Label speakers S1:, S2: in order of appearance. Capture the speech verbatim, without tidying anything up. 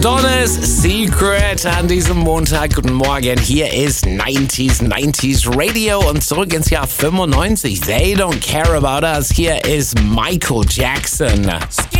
S1: Donna's Secret an diesem Montag. Guten Morgen, hier ist neunziger neunziger Radio und zurück ins Jahr fünfundneunzig. They don't care about us. Hier ist Michael Jackson.